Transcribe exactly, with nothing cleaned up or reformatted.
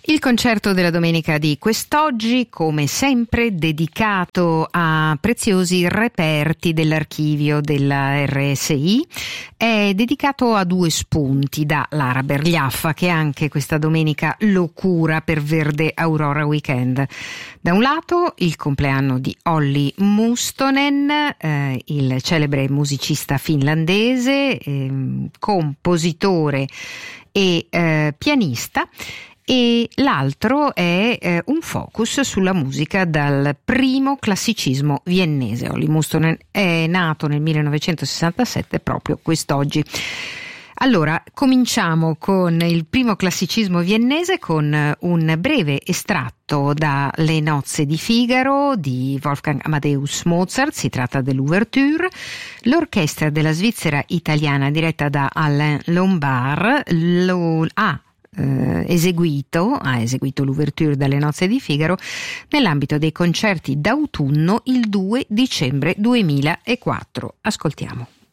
Il concerto della domenica di quest'oggi, come sempre, dedicato a preziosi reperti dell'archivio della R S I, è dedicato a due spunti da Lara Bergliaffa, che anche questa domenica lo cura per Verde Aurora Weekend. Da un lato il compleanno di Olli Mustonen, eh, il celebre musicista finlandese, eh, compositore e eh, pianista, e l'altro è eh, un focus sulla musica dal primo classicismo viennese. Olli Mustonen è nato nel millenovecentosessantasette, proprio quest'oggi. Allora, cominciamo con il primo classicismo viennese con un breve estratto da Le nozze di Figaro di Wolfgang Amadeus Mozart. Si tratta dell'ouverture. L'orchestra della Svizzera italiana, diretta da Alain Lombard, lo ha eh, eseguito ha eseguito l'ouverture dalle nozze di Figaro nell'ambito dei concerti d'autunno il due dicembre duemilaquattro. Ascoltiamo.